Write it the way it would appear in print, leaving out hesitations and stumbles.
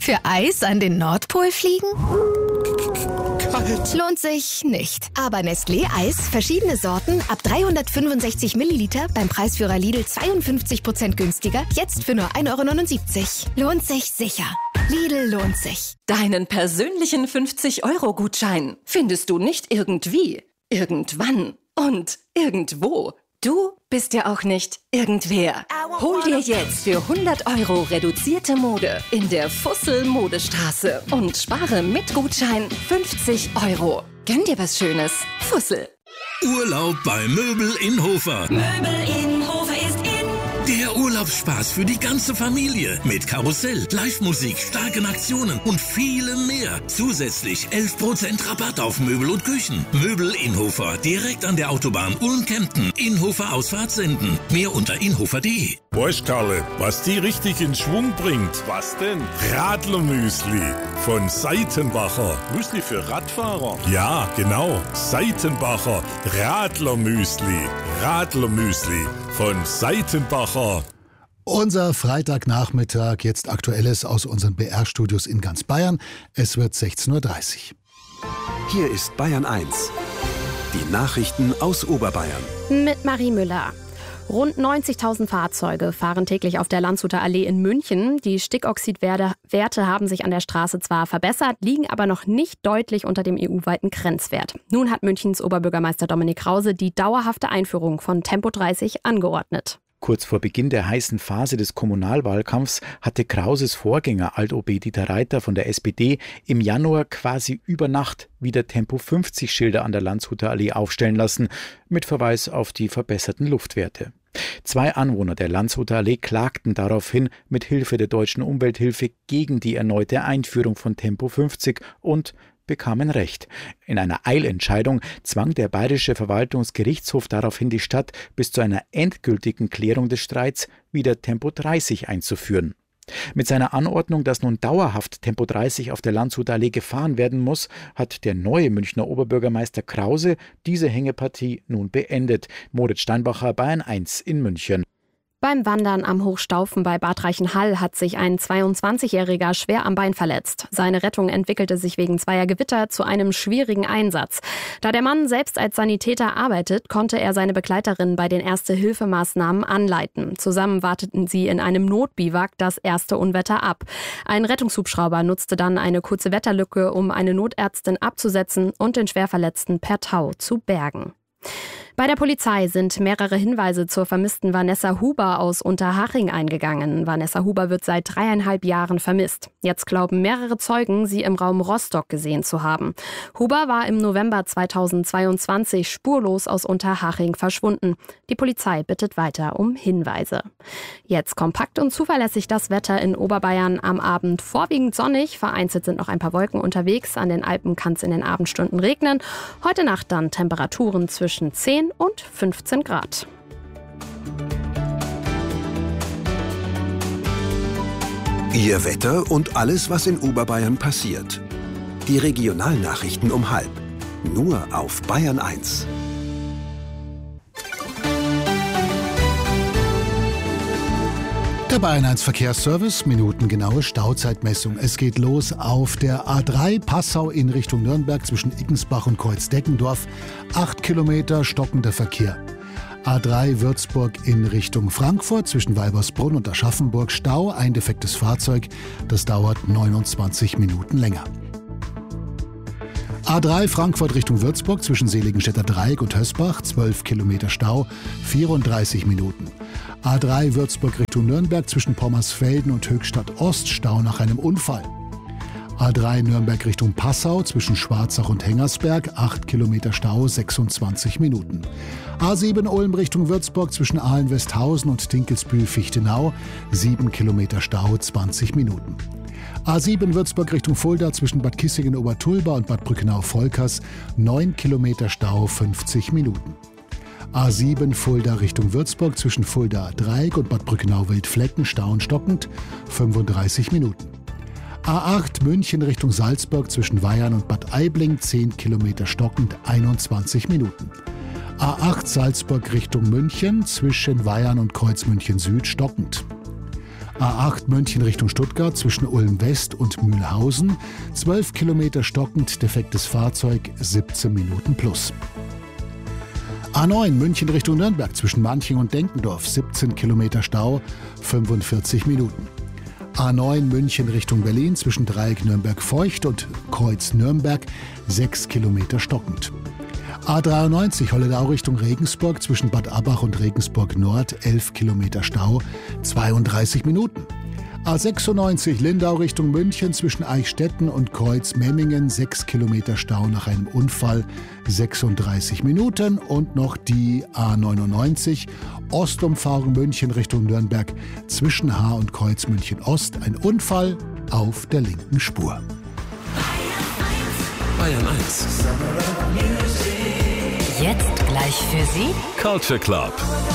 Für Eis an den Nordpol fliegen? Kalt. Lohnt sich nicht. Aber Nestlé Eis, verschiedene Sorten, ab 365 Milliliter, beim Preisführer Lidl 52% günstiger, jetzt für nur 1,79 €. Lohnt sich sicher. Lidl lohnt sich. Deinen persönlichen 50-Euro-Gutschein findest du nicht irgendwie, irgendwann und irgendwo. Du bist ja auch nicht irgendwer. Hol dir jetzt für 100 € reduzierte Mode in der Fussel-Modestraße und spare mit Gutschein 50 €. Gönn dir was Schönes. Fussel. Urlaub bei Möbel in Hofer. Möbel in Hofer ist in. Der Urlaubsspaß für die ganze Familie. Mit Karussell, Live-Musik, starken Aktionen und vielem mehr. Zusätzlich 11% Rabatt auf Möbel und Küchen. Möbel in Hofer, direkt an der Autobahn Ulm-Kempten. Inhofer Ausfahrt senden. Mehr unter inhofer.de. Weißt, Karle, was die richtig in Schwung bringt? Was denn? Radlermüsli von Seitenbacher. Müsli für Radfahrer? Ja, genau. Seitenbacher Radlermüsli. Radlermüsli von Seitenbacher. Unser Freitagnachmittag, jetzt Aktuelles aus unseren BR-Studios in ganz Bayern. Es wird 16:30 Uhr. Hier ist Bayern 1. Die Nachrichten aus Oberbayern. Mit Marie Müller. Rund 90.000 Fahrzeuge fahren täglich auf der Landshuter Allee in München. Die Stickoxidwerte haben sich an der Straße zwar verbessert, liegen aber noch nicht deutlich unter dem EU-weiten Grenzwert. Nun hat Münchens Oberbürgermeister Dominik Krause die dauerhafte Einführung von Tempo 30 angeordnet. Kurz vor Beginn der heißen Phase des Kommunalwahlkampfs hatte Krauses Vorgänger Alt-OB Dieter Reiter von der SPD im Januar quasi über Nacht wieder Tempo-50-Schilder an der Landshuter Allee aufstellen lassen, mit Verweis auf die verbesserten Luftwerte. 2 Anwohner der Landshuter Allee klagten daraufhin mit Hilfe der Deutschen Umwelthilfe gegen die erneute Einführung von Tempo 50 und bekamen Recht. In einer Eilentscheidung zwang der Bayerische Verwaltungsgerichtshof daraufhin die Stadt, bis zu einer endgültigen Klärung des Streits wieder Tempo 30 einzuführen. Mit seiner Anordnung, dass nun dauerhaft Tempo 30 auf der Landshuter Allee gefahren werden muss, hat der neue Münchner Oberbürgermeister Krause diese Hängepartie nun beendet. Moritz Steinbacher, Bayern 1 in München. Beim Wandern am Hochstaufen bei Bad Reichenhall hat sich ein 22-Jähriger schwer am Bein verletzt. Seine Rettung entwickelte sich wegen zweier Gewitter zu einem schwierigen Einsatz. Da der Mann selbst als Sanitäter arbeitet, konnte er seine Begleiterin bei den Erste-Hilfe-Maßnahmen anleiten. Zusammen warteten sie in einem Notbiwak das erste Unwetter ab. Ein Rettungshubschrauber nutzte dann eine kurze Wetterlücke, um eine Notärztin abzusetzen und den Schwerverletzten per Tau zu bergen. Bei der Polizei sind mehrere Hinweise zur vermissten Vanessa Huber aus Unterhaching eingegangen. Vanessa Huber wird seit 3,5 Jahren vermisst. Jetzt glauben mehrere Zeugen, sie im Raum Rostock gesehen zu haben. Huber war im November 2022 spurlos aus Unterhaching verschwunden. Die Polizei bittet weiter um Hinweise. Jetzt kompakt und zuverlässig das Wetter in Oberbayern. Am Abend vorwiegend sonnig, vereinzelt sind noch ein paar Wolken unterwegs. An den Alpen kann es in den Abendstunden regnen. Heute Nacht dann Temperaturen zwischen 10 und 15 Grad. Ihr Wetter und alles, was in Oberbayern passiert. Die Regionalnachrichten um 12:30. Nur auf Bayern 1. Der Bayern 1 Verkehrsservice, minutengenaue Stauzeitmessung. Es geht los auf der A3 Passau in Richtung Nürnberg zwischen Iggensbach und Kreuzdeckendorf. 8 Kilometer stockender Verkehr. A3 Würzburg in Richtung Frankfurt zwischen Weibersbrunn und Aschaffenburg. Stau, ein defektes Fahrzeug. Das dauert 29 Minuten länger. A3 Frankfurt Richtung Würzburg zwischen Seligenstädter Dreieck und Hösbach. 12 Kilometer Stau, 34 Minuten. A3 Würzburg Richtung Nürnberg zwischen Pommersfelden und Höchstadt Ost, Stau nach einem Unfall. A3 Nürnberg Richtung Passau zwischen Schwarzach und Hengersberg, 8 Kilometer Stau, 26 Minuten. A7 Ulm Richtung Würzburg zwischen Ahlen-Westhausen und Dinkelsbühl-Fichtenau, 7 Kilometer Stau, 20 Minuten. A7 Würzburg Richtung Fulda zwischen Bad Kissingen-Obertulba und Bad Brückenau-Volkers, 9 Kilometer Stau, 50 Minuten. A7 Fulda Richtung Würzburg zwischen Fulda-Dreieck und Bad Brückenau-Wildflecken, Stau und stockend, 35 Minuten. A8 München Richtung Salzburg zwischen Weyarn und Bad Aibling, 10 Kilometer stockend, 21 Minuten. A8 Salzburg Richtung München zwischen Weyarn und Kreuzmünchen Süd stockend. A8 München Richtung Stuttgart zwischen Ulm West und Mühlhausen. 12 Kilometer stockend, defektes Fahrzeug, 17 Minuten plus. A9 München Richtung Nürnberg zwischen Manching und Denkendorf. 17 Kilometer Stau, 45 Minuten. A9 München Richtung Berlin zwischen Dreieck Nürnberg-Feucht und Kreuz Nürnberg. 6 Kilometer stockend. A93 Holledau Richtung Regensburg zwischen Bad Abbach und Regensburg Nord, 11 Kilometer Stau, 32 Minuten. A96 Lindau Richtung München zwischen Eichstätten und Kreuz-Memmingen, 6 Kilometer Stau nach einem Unfall, 36 Minuten. Und noch die A99 Ostumfahrung München Richtung Nürnberg zwischen Haar und Kreuz München Ost, ein Unfall auf der linken Spur. Bayern 1. Jetzt gleich für Sie Culture Club.